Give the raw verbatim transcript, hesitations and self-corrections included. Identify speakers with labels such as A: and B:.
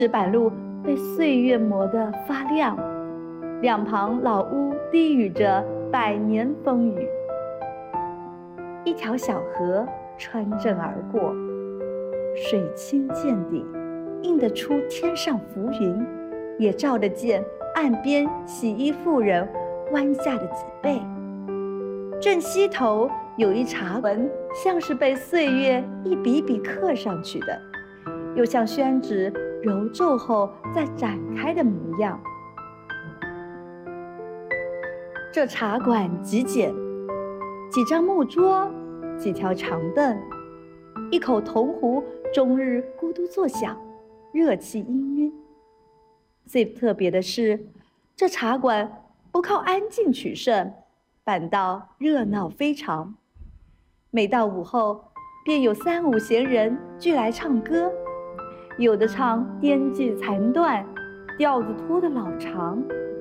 A: 石板路被岁月磨得发亮，两旁老屋低语着百年风雨。一条小河穿镇而过，水清见底，映得出天上浮云，也照得见岸边洗衣妇人弯下的脊背。正西头有一茶纹，像是被岁月一笔笔刻上去的，又像宣纸揉皱后再展开的模样。这茶馆极简，几张木桌，几条长凳，一口铜壶终日咕嘟作响，热气氤氲。最特别的是，这茶馆不靠安静取胜，反倒热闹非常。每到午后，便有三五闲人聚来唱歌，有的唱颠句残断，调子拖得老长；